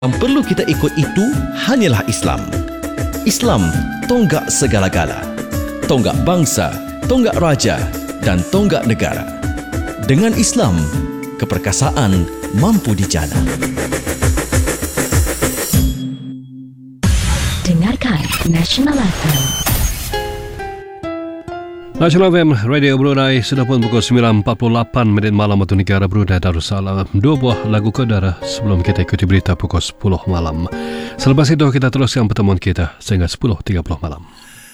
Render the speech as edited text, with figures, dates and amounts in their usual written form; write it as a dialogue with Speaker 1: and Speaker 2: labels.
Speaker 1: Yang perlu kita ikut itu hanyalah Islam. Islam, tonggak segala-gala. Tonggak bangsa, tonggak raja dan tonggak negara. Dengan Islam, keperkasaan mampu dijana.
Speaker 2: Dengarkan National FM.
Speaker 3: National FM Radio Brunei sudah pun pukul 9.48 malam waktu negara Brunei Darussalam. 2 buah lagu kedara sebelum kita ikuti berita pukul 10 malam. Selepas itu kita teruskan pertemuan kita sehingga 10.30 malam.